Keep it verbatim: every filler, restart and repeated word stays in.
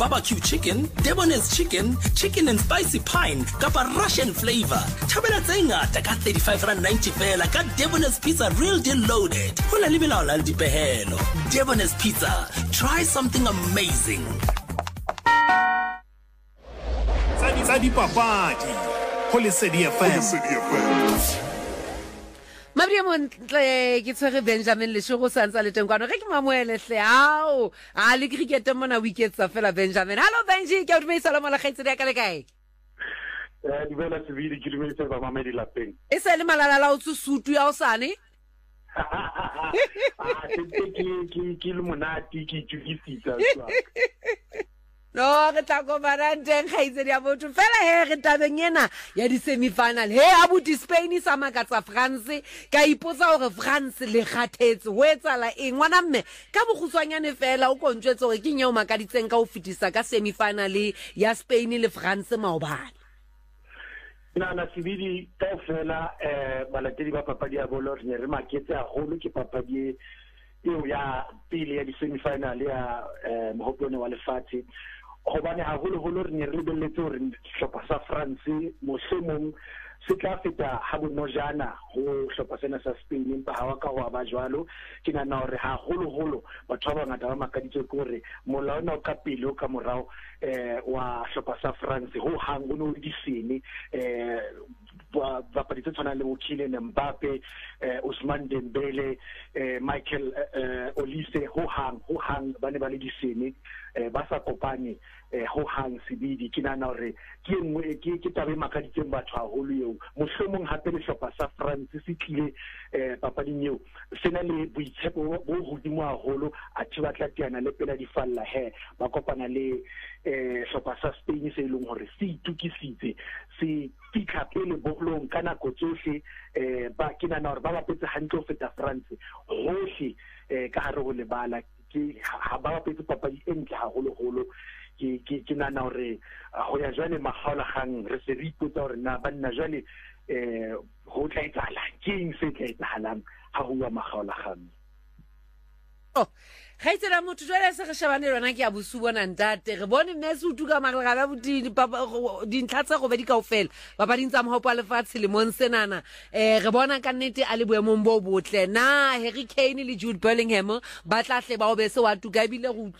barbecue chicken, Debonairs chicken, chicken and spicy pine, kapa Russian flavor. Thabela tse ngata ka thirty-five rand ninety fela ka Debonairs pizza real deal loaded. Hona le melao la dipehelo. Debonairs pizza. Try something amazing. Sadi Sadi Papadi. Holisedi F M. Maria Montle ke tshwere Benjamin le shogo santsa le teng kwano re ke mamoele hle ao a le cricket mona weekend sa fela Benjamin. Hello Benji, ke o dumela salamu la khaitse ya ka le kae? Eh di bela se vidi ke dumela ba mamedi lapeng. E se le malala la o tsusutu ya o sane? Ah ke ke ke ke le monati ke tshukisitsa tswa. No, re tla go baranteng khaitse ya botho fela he re tabeng ena ya di semi final. He abuti Spain sa makatsa France ka ipotsa hore France le kgathetse ho etsala eng ngwana mme ka boguswanyane fela o kontswetse hore ke nyeo makaditseng ka o fitisa ka semi final ya Spain le France maobane. Na na sibidi ka fela eh balatedi ba papadi ya bolo re re maketse a holo ke papadi eo ya pele ya di semi final ya eh mohopone wa lefatshe. Hobane ha holo holo re ne re lebelletse hore hlopha sa France mohlomong se tla feta ha bonojana ho hlopha sena sa Spain empa ha wa ka ho ba jwalo ke nana hore ha holo holo batho ba bangata ba makaditse ke hore molaona o ka pele o ka morao eh wa hlopha sa France ho hang o no di sene eh ba ba patitse tsona le Kylian Mbappe eh Ousmane Dembele eh Michael eh Olise ho hang ho hang ba ne ba le di sene eh ba sa kopane eh ho hang sibidi ke nana hore ke nngwe ke ke tabe makaditseng batho haholo eo mohlomong hape le hlopha sa France se tlile eh papading eo sena le boitshepo bo hodimo haholo a thiba tlatiana le pela di falla he ba kopana le eh hlopha sa Spain se ileng hore se itukisitse se fika pele bolong kana go tsohle eh ba ke nana hore ba bapetse hantle ho feta France hohle eh ka hare ho lebala ke ha ba bapetse papadi e ntle haholo holo ke ke ke nana hore ho ya jwale mahaola gang re se re ipotsa hore na banna jwale eh ho tla etsahala keng se tla etsahalang ha ho wa mahaola gang. Oh khaitse la motho jwale se re shebane lona ke a bosu bona ntate re bone Messi o tuka magala ga botini di ntlatsa go be di kaofela ba ba dintsa mohopo a lefatshe le monsenana eh re bona ka nnete a le boemong bo botle na Harry Kane le Jude Bellingham ba tla hle ba o be se wa tuka bile go